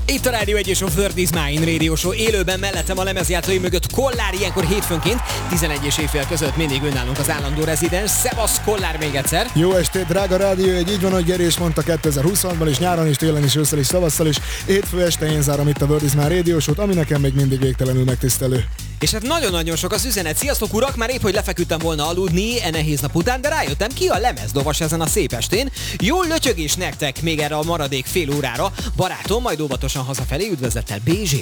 Itt a Rádió 1 és a World is Mine Radio Show. Élőben mellettem a lemezjátszói mögött Kollár, ilyenkor hétfőnként 11 és éjfél között mindig önállunk az állandó rezidens. Szevasz Kollár még egyszer. Jó estét, drága Rádió 1, így van, hogy Geri is mondta 2020-ban is, nyáron is, télen is, ősszel is, tavasszal is. Hétfő este én zárom itt a World is Mine Radio Show-t, ami nekem még mindig végtelenül megtisztelő. És hát nagyon-nagyon sok az üzenet. Sziasztok urak, már épp hogy lefeküdtem volna aludni nehéz nap után, de rájöttem, ki a lemezlovas ezen a szép estén. Jó lötyögés nektek még erre a maradék fél órára. Barátom, majd óvatosan hazafelé, üdvözlettel BZ.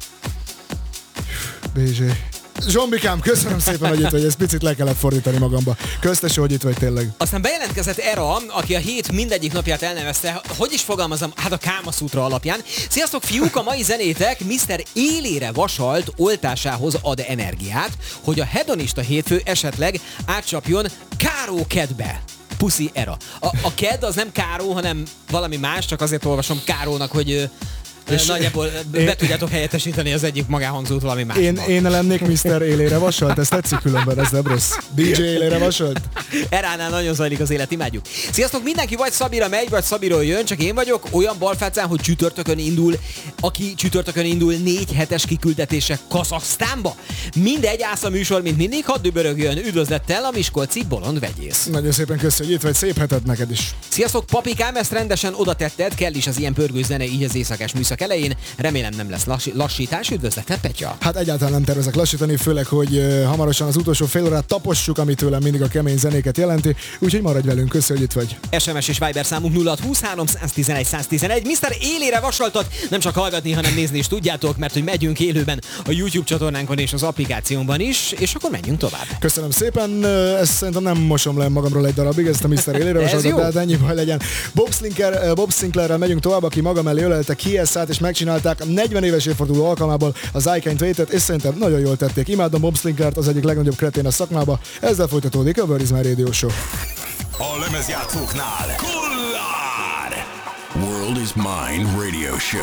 BZ. Zsombikám, köszönöm szépen, hogy itt vagy, ezt picit le kellett fordítani magamba. Köztes, hogy itt vagy tényleg. Aztán bejelentkezett Era, aki a hét mindegyik napját elnevezte, hogy is fogalmazom, hát a Kámaszútra alapján. Sziasztok fiúk, a mai zenétek Mr. élére vasalt oltásához ad energiát, hogy a hedonista hétfő esetleg átcsapjon Káró kedbe. Puszi Era. A ked az nem Káró, hanem valami más, csak azért olvasom Kárónak, hogy nagyjából be tudjátok helyettesíteni az egyik magánhangzót valami más. Én lennék Mr. élére vasalt, ez tetszik különben, ez nem rossz. DJ élére vasalt? Eránál nagyon zajlik az élet, imádjuk. Sziasztok, mindenki vagy Szabira megy, vagy Szabiról jön, csak én vagyok olyan balfácán, hogy aki csütörtökön indul 4 hetes kiküldetése Kazaksztánba. Mindegy, ász a műsor, mint mindig, hadd dübörögjön. Üdvözlettel a miskolci bolond vegyész. Nagyon szépen köszönjük, hogy itt vagy, szép hetet neked is. Sziasztok, papikám, ezt rendesen oda tetted, kell is az ilyen pörgős zene így az éjszakás műszak elején. Remélem nem lesz lassítás. Üdvözletet, Petya. Hát egyáltalán nem tervezek lassítani, főleg, hogy hamarosan az utolsó fél órát tapossuk, ami tőlem mindig a kemény zenéket jelenti, úgyhogy maradj velünk, köszönjük, hogy itt vagy. SMS és Viber számunk 0623 111 111. Mr. élére vasaltat nem csak hallgatni, hanem nézni is tudjátok, mert hogy megyünk élőben a YouTube csatornánkon és az applikációnkban is, és akkor menjünk tovább. Köszönöm szépen, ezt szerintem nem mosom le magamról egy darabig, ezt a Mr. élére vasaltat, de hát ennyi baj legyen. Bob Sinclairrel megyünk tovább, aki maga mellé ölelte Kieszát, és megcsinálták a 40 éves évforduló alkalmából az I Can't Wait-et, és szerintem nagyon jól tették. Imádom Bob Sinclairt, az egyik legnagyobb kretén a szakmába. Ezzel folytatódik a World is Mine Radio Show. A lemezjátszóknál Kollár! World is Mine Radio Show.